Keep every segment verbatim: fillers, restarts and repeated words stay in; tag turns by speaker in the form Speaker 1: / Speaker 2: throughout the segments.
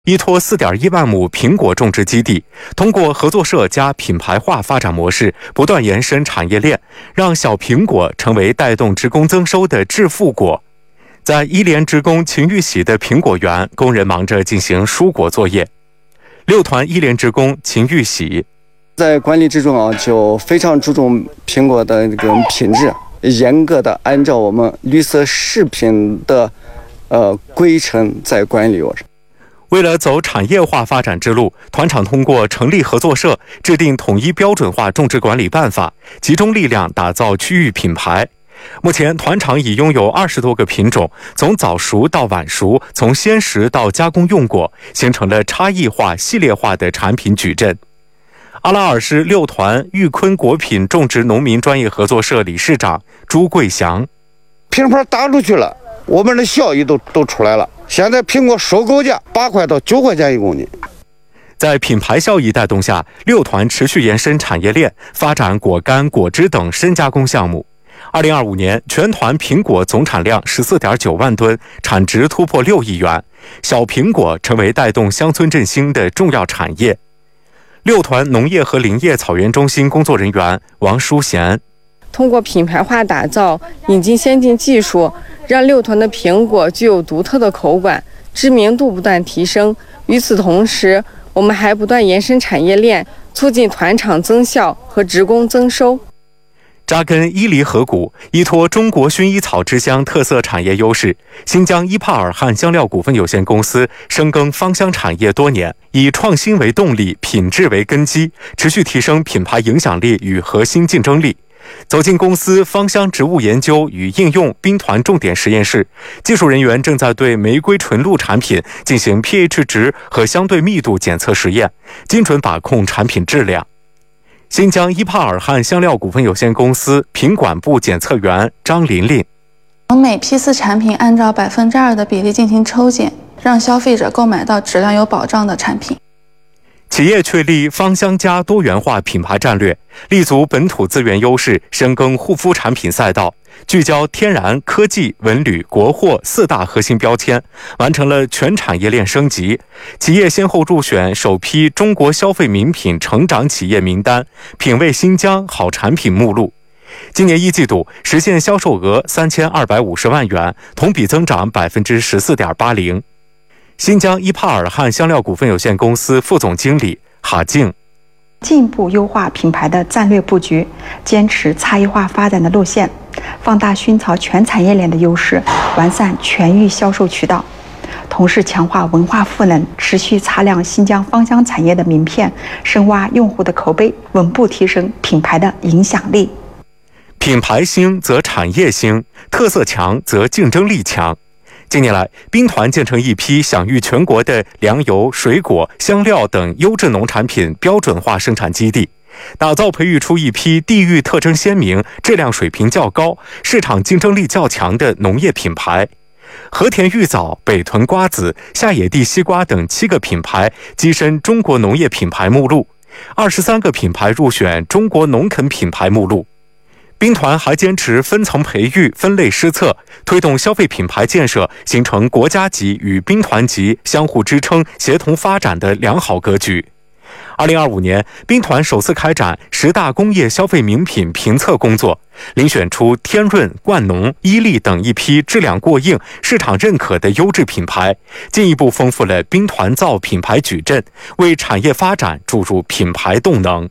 Speaker 1: 依托 四点一万亩苹果种植基地，通过合作社加品牌化发展模式，不断延伸产业链，让小苹果成为带动职工增收的致富果。在伊莲职工秦玉喜的苹果园，工人忙着进行蔬果作业。六团伊莲职工秦玉喜
Speaker 2: 在管理之中啊，就非常注重苹果的这个品质，严格的按照我们绿色食品的呃规程在管理我。
Speaker 1: 为了走产业化发展之路，团场通过成立合作社，制定统一标准化种植管理办法，集中力量打造区域品牌。目前，团场已拥有二十多个品种，从早熟到晚熟，从鲜食到加工用果，形成了差异化、系列化的产品矩阵。阿拉尔市六团玉坤果品种植农民专业合作社理事长朱桂祥：
Speaker 3: 品牌打出去了，我们的效益都都出来了。现在苹果收购价八块到九块钱一公斤。
Speaker 1: 在品牌效益带动下，六团持续延伸产业链，发展果干、果汁等深加工项目。二零二五年，全团苹果总产量 十四点九万吨，产值突破六亿元，小苹果成为带动乡村振兴的重要产业。六团农业和林业草原中心工作人员王淑贤：
Speaker 4: 通过品牌化打造，引进先进技术，让六团的苹果具有独特的口感，知名度不断提升。与此同时，我们还不断延伸产业链，促进团场增效和职工增收。
Speaker 1: 扎根伊犁河谷，依托中国薰衣草之乡特色产业优势，新疆伊帕尔汗香料股份有限公司深耕芳香产业多年，以创新为动力，品质为根基，持续提升品牌影响力与核心竞争力。走进公司芳香植物研究与应用兵团重点实验室，技术人员正在对玫瑰纯露产品进行 pH 值和相对密度检测实验，精准把控产品质量。新疆伊帕尔汗香料股份有限公司品管部检测员张琳琳：
Speaker 5: 每批次产品按照百分之二的比例进行抽检，让消费者购买到质量有保障的产品。
Speaker 1: 企业确立芳香家多元化品牌战略，立足本土资源优势，深耕护肤产品赛道，聚焦天然、科技、文旅、国货四大核心标签，完成了全产业链升级。企业先后入选首批中国消费名品成长企业名单，品味新疆好产品目录。今年一季度实现销售额三千二百五十万元，同比增长百分之十四点八零。新疆伊帕尔汗香料股份有限公司副总经理哈静：
Speaker 6: 进一步优化品牌的战略布局，坚持差异化发展的路线，放大熏草全产业链的优势，完善全域销售渠道，同时强化文化赋能，持续擦亮新疆芳香产业的名片，深挖用户的口碑，稳步提升品牌的影响力。
Speaker 1: 品牌兴则产业兴，特色强则竞争力强。近年来，兵团建成一批享誉全国的粮油、水果、香料等优质农产品标准化生产基地，打造培育出一批地域特征鲜明、质量水平较高、市场竞争力较强的农业品牌。和田玉枣、北屯瓜子、下野地西瓜等七个品牌跻身中国农业品牌目录，二十三个品牌入选中国农垦品牌目录。兵团还坚持分层培育、分类施策，推动消费品牌建设形成国家级与兵团级相互支撑、协同发展的良好格局。二零二五年，兵团首次开展十大工业消费名品评测工作，遴选出天润、冠农、伊利等一批质量过硬、市场认可的优质品牌，进一步丰富了兵团造品牌矩阵，为产业发展注入品牌动能。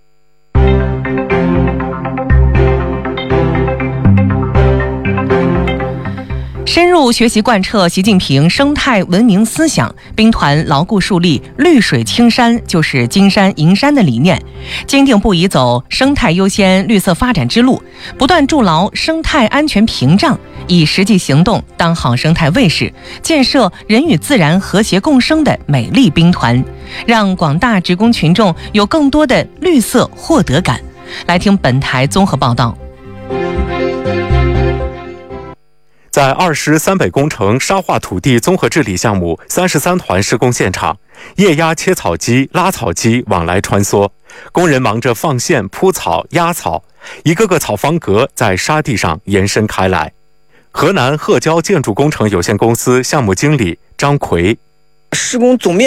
Speaker 7: 深入学习贯彻习近平生态文明思想，兵团牢固树立绿水青山就是金山银山的理念，坚定不移走生态优先绿色发展之路，不断筑牢生态安全屏障，以实际行动当好生态卫士，建设人与自然和谐共生的美丽兵团，让广大职工群众有更多的绿色获得感。来听本台综合报道。
Speaker 1: 在二十三北工程沙化土地综合治理项目三十三团施工现场，液压切草机、拉草机往来穿梭，工人忙着放线、铺草、压草，一个个草方格在沙地上延伸开来。河南鹤交建筑工程有限公司项目经理张奎：
Speaker 8: 施工总面